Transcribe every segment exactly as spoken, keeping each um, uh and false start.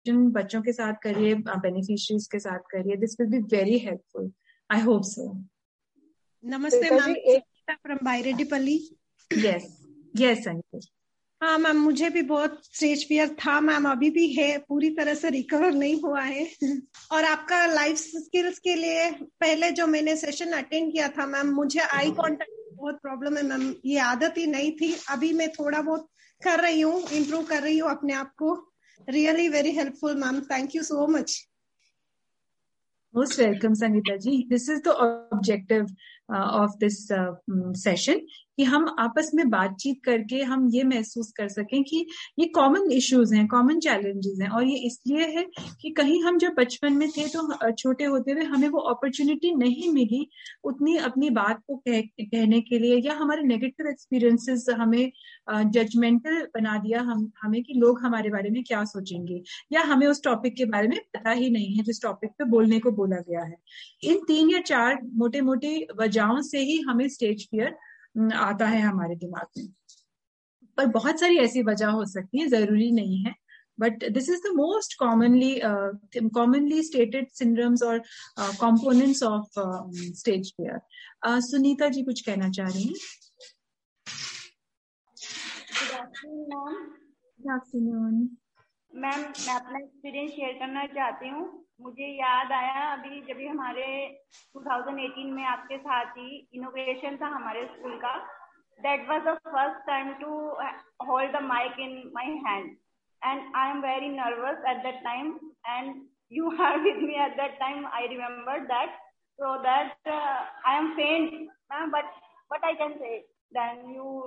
Session बच्चों के साथ करिए, बेनिफिशियरीज के साथ करिए. This will be very helpful. I hope so. नमस्ते मैम, फ्रॉम बायरेड्डीपल्ली. यस यस अंकित. हाँ मैम, मुझे भी बहुत स्टेज फियर था मैम, अभी भी है, पूरी तरह से रिकवर नहीं हुआ है. और आपका लाइफ स्किल्स के लिए पहले जो मैंने सेशन अटेंड किया था मैम, मुझे आई कांटेक्ट बहुत प्रॉब्लम है मैम, ये आदत ही नहीं थी. अभी मैं थोड़ा बहुत कर रही हूँ, इम्प्रूव कर रही हूँ अपने आप को. Really very helpful ma'am, thank you so much. Most welcome, Sangeeta ji. This is the objective uh, of this uh, session कि हम आपस में बातचीत करके हम ये महसूस कर सकें कि ये कॉमन इश्यूज हैं, कॉमन चैलेंजेस हैं. और ये इसलिए है कि कहीं हम जब बचपन में थे तो छोटे होते हुए हमें वो अपॉर्चुनिटी नहीं मिली उतनी अपनी बात को कह, कहने के लिए, या हमारे नेगेटिव एक्सपीरियंसेस हमें जजमेंटल uh, बना दिया हम हमें कि लोग हमारे बारे में क्या सोचेंगे, या हमें उस टॉपिक के बारे में पता ही नहीं है जिस टॉपिक पे बोलने को बोला गया है. इन तीन या चार मोटे मोटे वजहों से ही हमें स्टेज फियर आता है हमारे दिमाग में. पर बहुत सारी ऐसी वजह हो सकती है, जरूरी नहीं है. But this is the most commonly commonly stated syndromes और components of stage fear. Sunita ji कुछ कहना चाह रही हैं? Good afternoon ma'am. मैं अपना एक्सपीरियंस शेयर करना चाहती हूँ. मुझे याद आया अभी जब हमारे दो हज़ार अठारह में आपके साथ ही इनोग्रेशन था हमारे स्कूल का. That was the first time to hold the mic in my hand and I am very nervous at that time and you are with me at that time. I remember that. So that I am फेंट but but I can say then you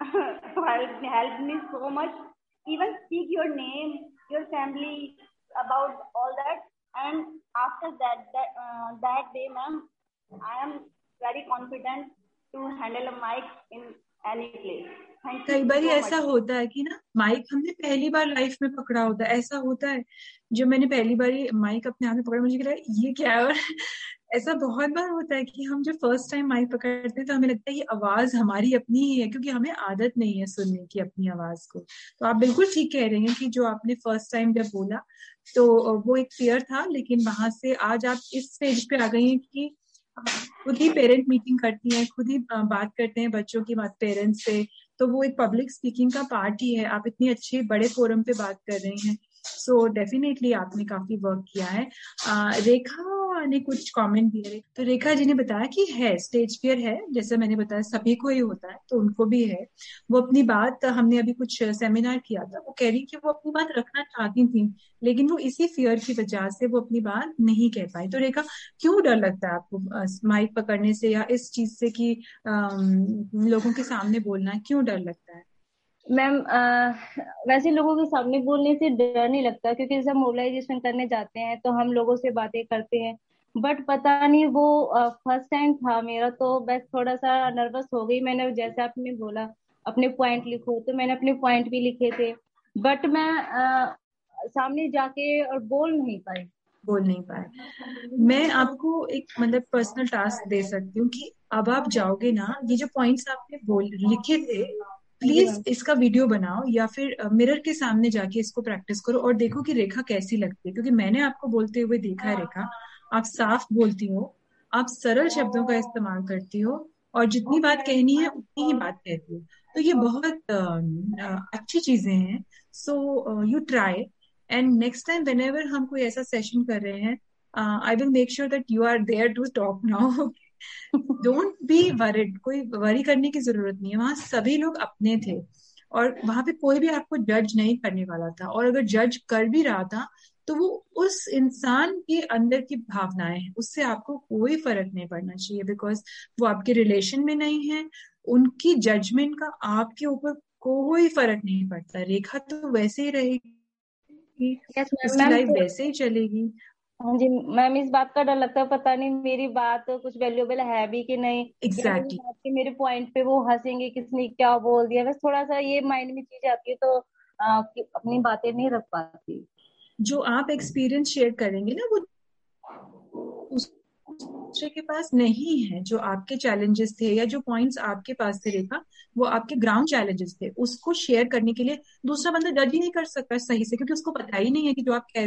help me so much. Even speak your name, your family, about all that, and after that that, uh, that day, ma'am, I am very confident to handle a mic in any place. Thank you. कई बार so ऐसा much. होता है कि ना mic हमने पहली बार life में पकड़ा होता है. ऐसा होता है जब मैंने पहली बार माइक अपने हाथ में पकड़ा, मुझे लगा ये क्या है. और ऐसा बहुत बार होता है कि हम जब फर्स्ट टाइम माइक पकड़ते हैं तो हमें लगता है ये आवाज हमारी अपनी ही है, क्योंकि हमें आदत नहीं है सुनने की अपनी आवाज को. तो आप बिल्कुल ठीक कह रही हैं कि जो आपने फर्स्ट टाइम जब बोला तो वो एक फियर था, लेकिन वहां से आज आप इस स्टेज पे आ गई हैं कि खुद ही पेरेंट मीटिंग करती हैं, खुद ही बात करते हैं बच्चों की बात पेरेंट्स से. तो वो एक पब्लिक स्पीकिंग का पार्ट ही है. आप इतनी अच्छे बड़े फोरम पे बात कर रही हैं, सो डेफिनेटली आपने काफी वर्क किया है. आ, रेखा ने कुछ कमेंट दिए. तो रेखा जी ने बताया कि है स्टेज फियर है, जैसे मैंने बताया सभी को ही होता है, तो उनको भी है. वो अपनी बात, हमने अभी कुछ सेमिनार किया था, वो कह रही कि वो अपनी बात रखना चाहती थी लेकिन वो इसी फियर की वजह से वो अपनी बात नहीं कह पाई. तो रेखा, क्यों डर लगता है आपको माइक पकड़ने से या इस चीज से कि लोगों के सामने बोलना, क्यों डर लगता है? मैम, वैसे लोगों के सामने बोलने से डर नहीं लगता, क्योंकि जैसे हम मोबिलाइजेशन करने जाते हैं तो हम लोगों से बातें करते हैं. बट पता नहीं वो फर्स्ट टाइम था मेरा, तो बस थोड़ा सा नर्वस हो गई. मैंने जैसे आपने बोला अपने पॉइंट लिखो, तो मैंने अपने पॉइंट भी लिखे थे, बट मैं आ, सामने जाके और बोल नहीं पाई बोल नहीं पाए. मैं आपको एक मतलब पर्सनल टास्क दे सकती हूँ कि अब आप जाओगे ना, ये जो पॉइंट्स आपने बोल लिखे थे, प्लीज इसका वीडियो बनाओ या फिर मिरर के सामने जाके इसको प्रैक्टिस करो और देखो कि रेखा कैसी लगती है. क्योंकि मैंने आपको बोलते हुए देखा है रेखा, आप साफ बोलती हो, आप सरल शब्दों का इस्तेमाल करती हो और जितनी बात कहनी है उतनी ही बात कहती हो. तो ये बहुत अच्छी चीजें हैं. So you try, and next time whenever हम कोई ऐसा सेशन कर रहे हैं, I will make sure that you are there to talk now. Don't be worried. कोई वरी करने की जरूरत नहीं है. वहां सभी लोग अपने थे और वहां पे कोई भी आपको जज नहीं करने वाला था. और अगर जज कर भी रहा था तो वो उस इंसान के अंदर की भावनाएं हैं, उससे आपको कोई फर्क नहीं पड़ना चाहिए, बिकॉज वो आपके रिलेशन में नहीं है. उनकी जजमेंट का आपके ऊपर कोई फर्क नहीं पड़ता. रेखा तो वैसे ही रहेगी, yes, उसकी लाइफ वैसे ही चलेगी. हाँ जी मैम, इस बात का डर लगता है पता नहीं मेरी बात कुछ वैल्यूएबल है भी कि नहीं. Exactly exactly. मेरे पॉइंट पे वो हंसेंगे, किसने क्या बोल दिया, बस थोड़ा सा ये माइंड में चीज आती है, तो आ, अपनी बातें नहीं रख पाती. जो आप एक्सपीरियंस शेयर करेंगे ना, वो दूसरे के पास नहीं है. जो आपके चैलेंजेस थे या जो पॉइंट्स आपके पास थे रेखा, वो आपके ग्राउंड चैलेंजेस थे. उसको शेयर करने के लिए दूसरा बंदा जज ही नहीं कर सकता सही से, क्योंकि उसको पता ही नहीं है कि जो आप कह